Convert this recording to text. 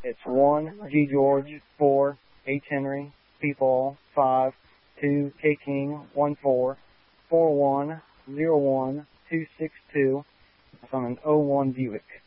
It's 1 G George 4 H Henry P Paul 5 2 K King 1 4 4 1 0 1 2 6 2. It's on an '01 Buick.